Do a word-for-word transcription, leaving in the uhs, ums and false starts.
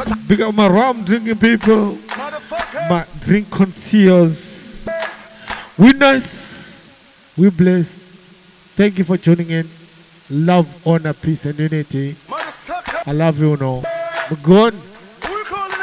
Big up my rum drinking people. My drink connoisseurs. We nice. We blessed. Thank you for tuning in. Love, honor, peace, and unity. I love you now. We're gone.